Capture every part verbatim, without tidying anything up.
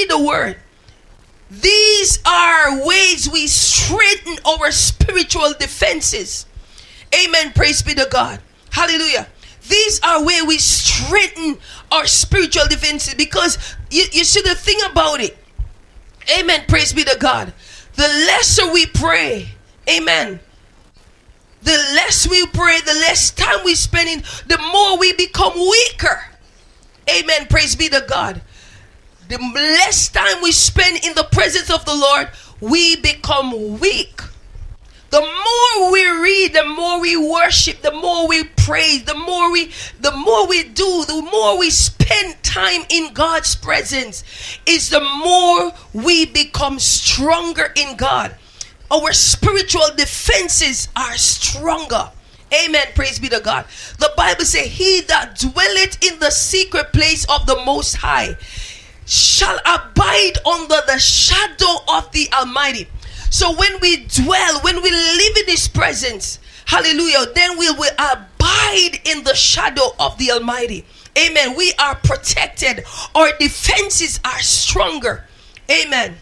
read the word, these are ways we strengthen our spiritual defenses. Amen. Praise be to God. Hallelujah. These are where we strengthen our spiritual defenses, because you, you see the thing about it. Amen. Praise be to God. The lesser we pray, amen, the less we pray, the less time we spend in, the more we become weaker. Amen. Praise be to God. The less time we spend in the presence of the Lord, we become weak. The more we read, the more we worship, the more we praise, the more we the more we do, the more we spend time in God's presence, is the more we become stronger in God. Our spiritual defenses are stronger. Amen. Praise be to God. The Bible says, he that dwelleth in the secret place of the Most High shall abide under the shadow of the Almighty. So when we dwell, when we live in his presence, hallelujah, then we will abide in the shadow of the Almighty. Amen. We are protected. Our defenses are stronger. Amen.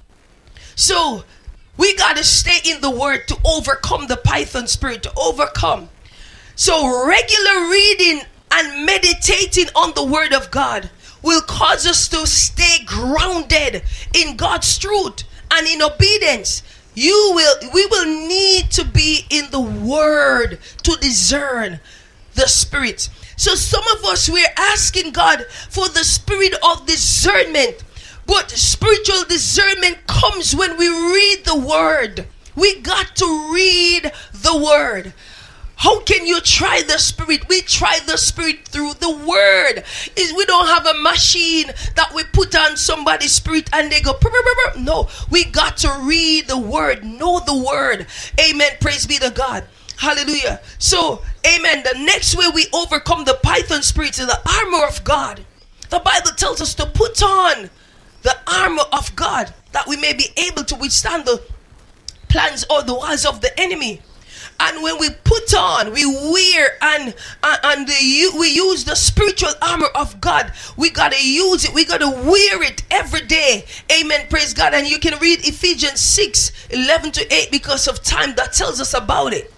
So we got to stay in the word to overcome the python spirit, to overcome. So regular reading and meditating on the word of God will cause us to stay grounded in God's truth and in obedience. You will, we will need to be in the word to discern the spirit. So some of us, we're asking God for the spirit of discernment. But spiritual discernment comes when we read the word. We got to read the word. How can you try the spirit? We try the spirit through the word. Is we don't have a machine that we put on somebody's spirit and they go, no, we got to read the word, know the word. Amen. Praise be to God. Hallelujah. So, amen. The next way we overcome the python spirits is the armor of God. The Bible tells us to put on the armor of God, that we may be able to withstand the plans or the wiles of the enemy. And when we put on, we wear and uh, and the, we use the spiritual armor of God. We got to use it. We got to wear it every day. Amen. Praise God. And you can read Ephesians six, eleven to eight because of time that tells us about it.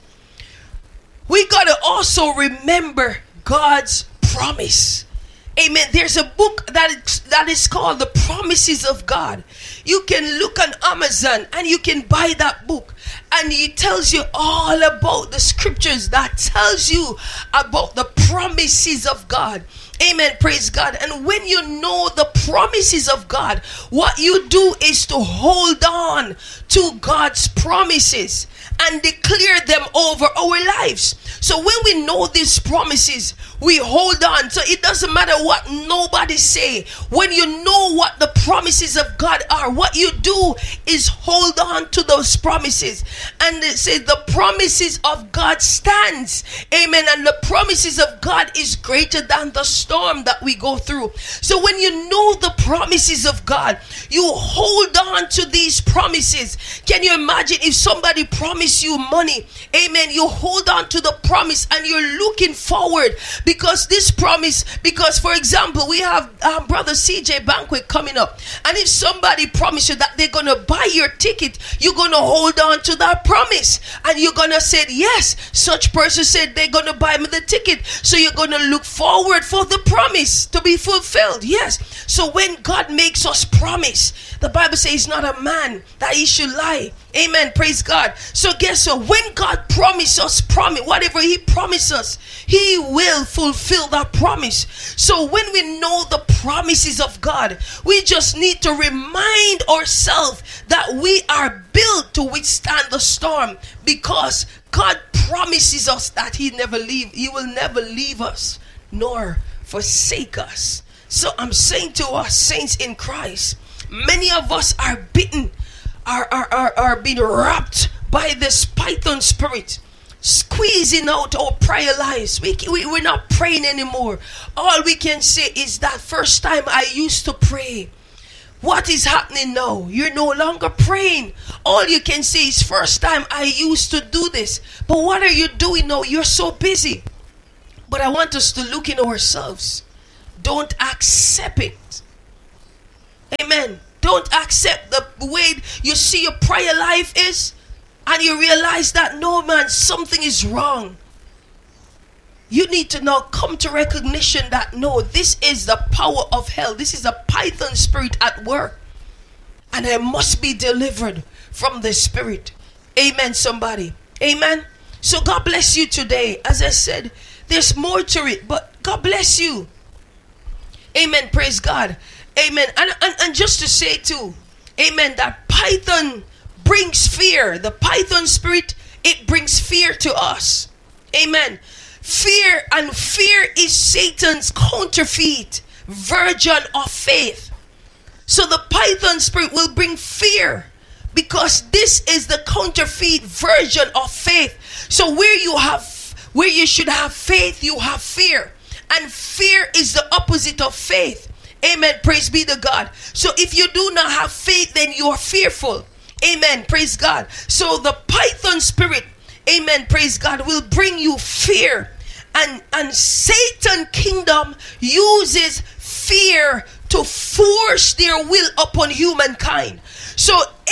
We got to also remember God's promise. Amen. There's a book that is, that is called The Promises of God. You can look on Amazon and you can buy that book. And it tells you all about the scriptures that tells you about the promises of God. Amen. Praise God. And when you know the promises of God, what you do is to hold on to God's promises and declare them over our lives. So when we know these promises, we hold on. So it doesn't matter what nobody say. When you know what the promises of God are, what you do is hold on to those promises. And it says the promises of God stands. Amen. And the promises of God is greater than the storm that we go through. So when you know the promises of God, you hold on to these promises. Can you imagine if somebody promised you money? Amen. You hold on to the promise and you're looking forward because this promise, because for example, we have um, Brother C J Banquet coming up. And if somebody promised you that they're going to buy your ticket, you're going to hold on to that promise. And you're going to say, yes, such person said they're going to buy me the ticket. So you're going to look forward for the promise to be fulfilled. Yes. So when God makes us promise, the Bible says he's not a man that he should lie. Amen. Praise God. So guess what? When God promises us, promise, whatever he promises us, he will fulfill that promise. So when we know the promises of God, we just need to remind ourselves that we are built to withstand the storm, because God promises us that he never leave, he will never leave us nor forsake us. So I'm saying to us, saints in Christ, many of us are bitten, are, are, are, are being wrapped by this python spirit, squeezing out our prayer lives. We, we, we're not praying anymore. All we can say is that first time I used to pray. What is happening now? You're no longer praying. All you can say is first time I used to do this. But what are you doing now? You're so busy. But I want us to look in ourselves. Don't accept it. Amen. Amen. Don't accept the way you see your prayer life is, and you realize that, no man, something is wrong. You need to now come to recognition that, no, this is the power of hell. This is a python spirit at work. And I must be delivered from the spirit. Amen, somebody. Amen. So God bless you today. As I said, there's more to it, but God bless you. Amen. Praise God. Amen. And, and, and just to say too, amen, that python brings fear. The python spirit, it brings fear to us. Amen. Fear, and fear is Satan's counterfeit version of faith. So the python spirit will bring fear, because this is the counterfeit version of faith. So where you have, where you should have faith, you have fear. And fear is the opposite of faith. Amen. Praise be to God. So if you do not have faith, then you are fearful. Amen. Praise God. So the python spirit, amen, praise God, will bring you fear. And, and Satan's kingdom uses fear to force their will upon humankind. So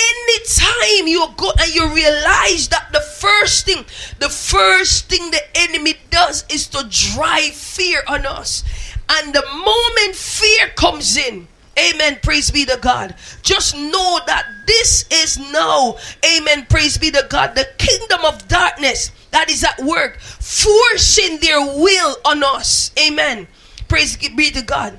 anytime you go and you realize that the first thing, the first thing the enemy does is to drive fear on us. And the moment fear comes in, amen, praise be to God, just know that this is now, amen, praise be to God, the kingdom of darkness that is at work, forcing their will on us. Amen. Praise be to God.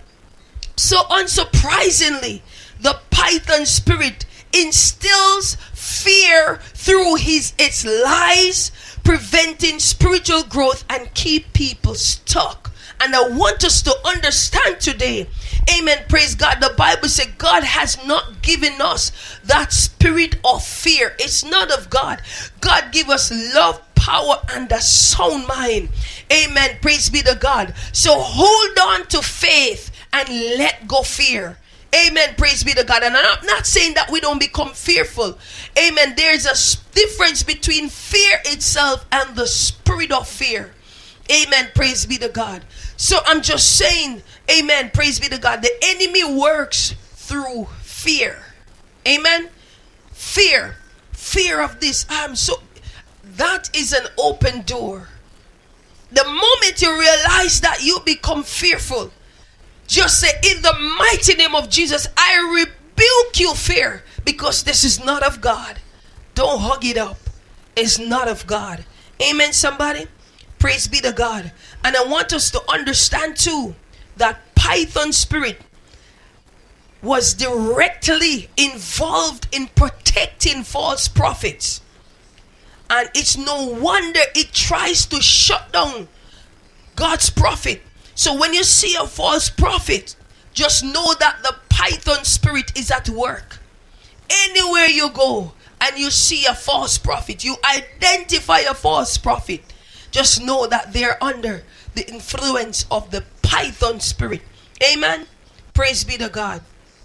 So unsurprisingly, the python spirit instills fear through his its lies, preventing spiritual growth and keep people stuck. And I want us to understand today, amen, praise God, the Bible says God has not given us that spirit of fear. It's not of God. God give us love, power, and a sound mind. Amen, praise be to God. So hold on to faith and let go fear. Amen, praise be to God. And I'm not saying that we don't become fearful. Amen, there's a difference between fear itself and the spirit of fear. Amen, praise be to God. So I'm just saying, amen, praise be to God, the enemy works through fear. Amen. Fear. Fear of this. I'm so, that is an open door. The moment you realize that, you become fearful, just say, in the mighty name of Jesus, I rebuke you, fear, because this is not of God. Don't hug it up. It's not of God. Amen, somebody. Praise be to God. And I want us to understand too that python spirit was directly involved in protecting false prophets. And it's no wonder it tries to shut down God's prophet. So when you see a false prophet, just know that the python spirit is at work. Anywhere you go and you see a false prophet, you identify a false prophet, just know that they're under the influence of the python spirit. Amen. Praise be to God.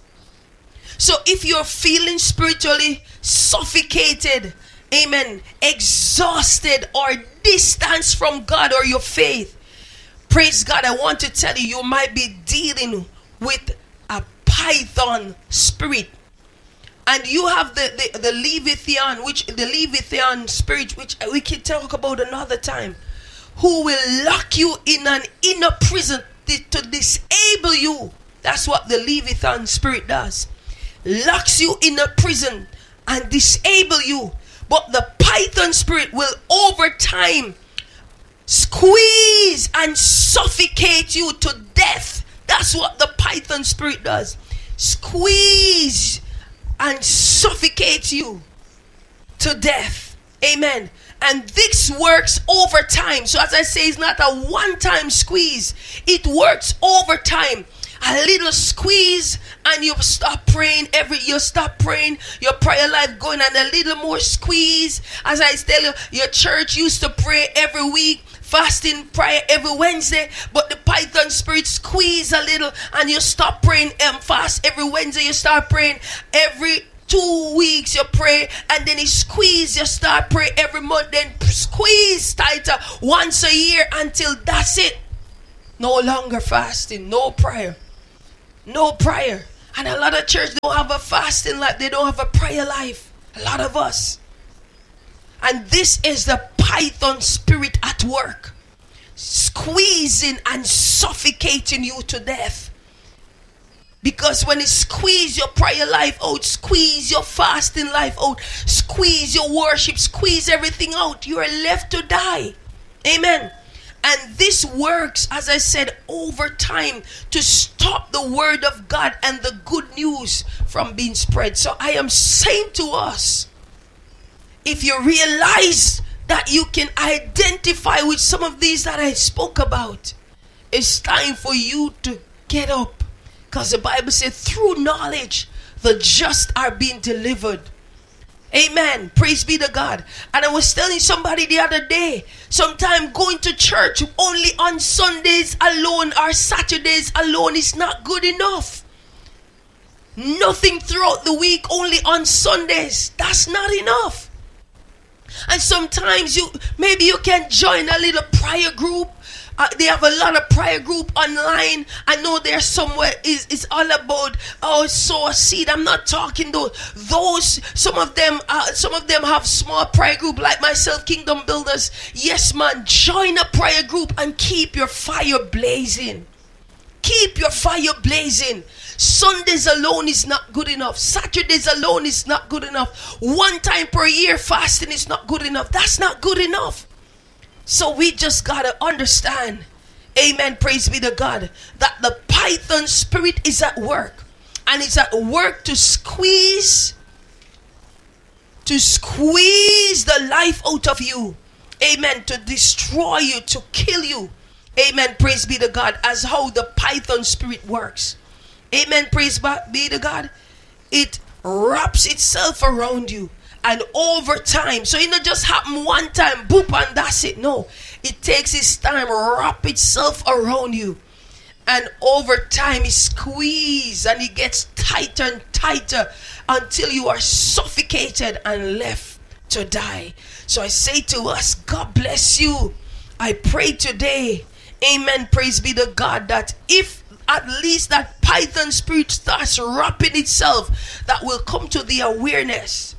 So if you're feeling spiritually suffocated, amen, exhausted or distanced from God or your faith, praise God, I want to tell you, you might be dealing with a python spirit. And you have the, the, the Leviathan, which the Leviathan spirit, which we can talk about another time, who will lock you in an inner prison to disable you. That's what the Leviathan spirit does. Locks you in a prison and disable you. But the python spirit will over time squeeze and suffocate you to death. That's what the python spirit does. Squeeze and suffocate you to death. Amen. And this works over time. So as I say, it's not a one-time squeeze. It works over time. A little squeeze and you stop praying. Every you stop praying, your prayer life going, and a little more squeeze. As I tell you, your church used to pray every week, fasting prayer every Wednesday, but the python spirit squeeze a little and you stop praying and fast every Wednesday. You start praying every two weeks, you pray, and then he squeeze, you start pray every month, then squeeze tighter once a year until that's it. No longer fasting, no prayer, no prayer. And a lot of church don't have a fasting life. They don't have a prayer life. A lot of us. And this is the python spirit at work. Squeezing and suffocating you to death. Because when it squeeze your prayer life out, squeeze your fasting life out, squeeze your worship, squeeze everything out, you are left to die. Amen. And this works, as I said, over time to stop the word of God and the good news from being spread. So I am saying to us, if you realize that you can identify with some of these that I spoke about, it's time for you to get up. Because the Bible says through knowledge, the just are being delivered. Amen. Praise be to God. And I was telling somebody the other day, sometimes going to church only on Sundays alone or Saturdays alone is not good enough. Nothing throughout the week, only on Sundays. That's not enough. And sometimes you, maybe you can join a little prayer group. Uh, they have a lot of prayer group online. I know there's somewhere is it's all about oh sow a seed. I'm not talking those those some of them uh, some of them have small prayer group like myself, Kingdom Builders. Yes, man, join a prayer group and keep your fire blazing. Keep your fire blazing. Sundays alone is not good enough. Saturdays alone is not good enough. One time per year fasting is not good enough. That's not good enough. So we just got to understand, amen, praise be to God, that the python spirit is at work. And it's at work to squeeze, to squeeze the life out of you. Amen, to destroy you, to kill you. Amen, praise be to God, as how the python spirit works. Amen, praise be to God. It wraps itself around you. And over time, so it not just happen one time, boop, and that's it. No, it takes its time, wrap itself around you. And over time, it squeezes and it gets tighter and tighter until you are suffocated and left to die. So I say to us, God bless you. I pray today, amen, praise be to God, that if at least that python spirit starts wrapping itself, that will come to the awareness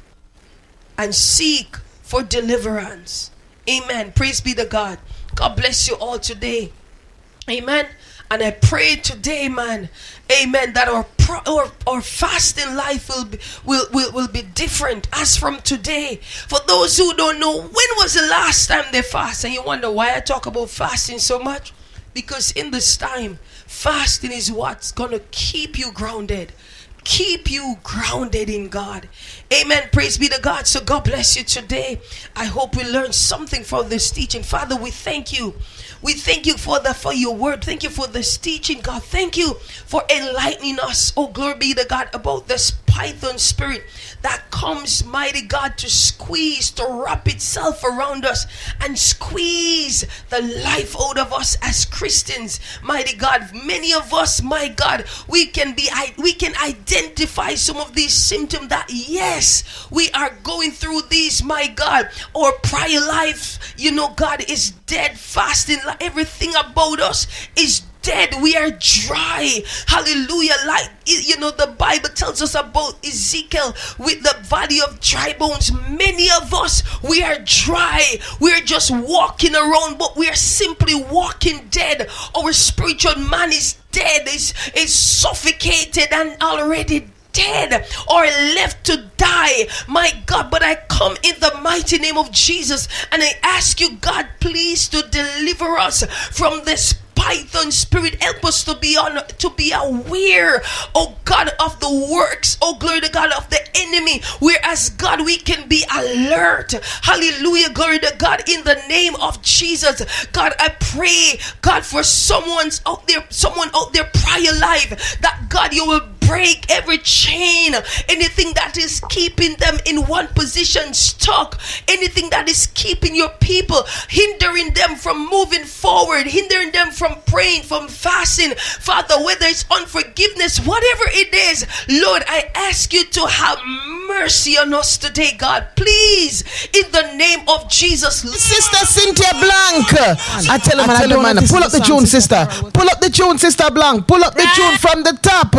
and seek for deliverance. Amen. Praise be to God. God bless you all today. Amen. And I pray today, man, amen, that our pro- our, our fasting life will be, will, will, will be different as from today. For those who don't know, when was the last time they fast? And you wonder why I talk about fasting so much? Because in this time, fasting is what's going to keep you grounded. Keep you grounded in God. Amen. Praise be to God. So God bless you today. I hope we learned something from this teaching. Father, we thank you. We thank you for the for your word. Thank you for this teaching, God. Thank you for enlightening us. Oh, glory be to God, about this python spirit that comes, mighty God, to squeeze, to wrap itself around us and squeeze the life out of us as Christians. Mighty God, many of us, my God, we can be we can identify some of these symptoms that yes, we are going through these, my God. Our prior life, you know, God, is dead. Fasting, everything about us is dead. We are dry. Hallelujah. Like, you know, the Bible tells us about Ezekiel with the valley of dry bones. Many of us, we are dry. We're just walking around, but we are simply walking dead. Our spiritual man is dead, is, is suffocated and already dead or left to die, my God. But I come in the mighty name of Jesus and I ask you, God, please to deliver us from this python spirit. Help us to be on to be aware, oh God, of the works, oh glory to God, of the enemy, whereas God, we can be alert. Hallelujah, glory to God, in the name of Jesus. God, I pray, God, for someone's out there, someone out there prior life, that God, you will break every chain, anything that is keeping them in one position stuck, anything that is keeping your people, hindering them from moving forward, hindering them from praying, from fasting, Father, whether it's unforgiveness, whatever it is, Lord, I ask you to have mercy on us today, God, please, in the name of Jesus. Sister Cynthia Blank, I tell him, I tell him, man, pull up the tune, sister, pull up the tune, sister Blank, pull up the tune from the top.